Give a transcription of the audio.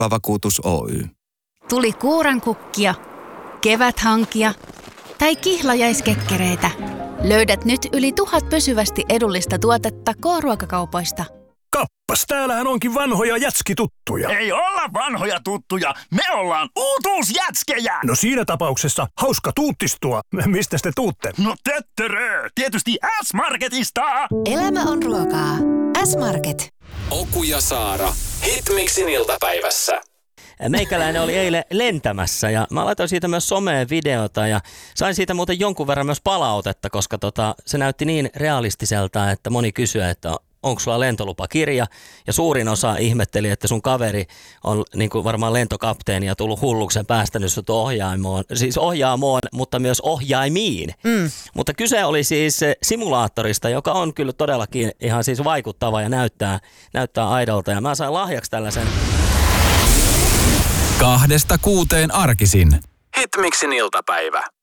Leppävakuutus Oy. Tuli kuurankukkia, keväthankia tai kihlajaiskekkereitä. Löydät nyt yli 1000 pysyvästi edullista tuotetta K-ruokakaupoista. Kappas, täällähän onkin vanhoja jätskituttuja. Ei olla vanhoja tuttuja, me ollaan uutuusjätskejä! No siinä tapauksessa hauska tuuttistua. Mistä te tuutte? No töttörö, tietysti S-Marketista! Elämä on ruokaa. S-Market. Oku ja Saara. Hitmixin iltapäivässä. Meikäläinen oli eilen lentämässä ja mä laitoin siitä myös someen videota ja sain siitä muuten jonkun verran myös palautetta, koska se näytti niin realistiselta, että moni kysyi, että onko sulla lentolupakirja, ja suurin osa ihmetteli, että sun kaveri on niin kuin varmaan lentokapteeni ja tullut hulluksen päästänyt sut ohjaamoon, mutta myös ohjaimiin. Mutta kyse oli siis simulaattorista, joka on kyllä todellakin ihan siis vaikuttava ja näyttää aidolta, ja mä sain lahjaksi tällaisen 2–6 arkisin. Hitmixin iltapäivä.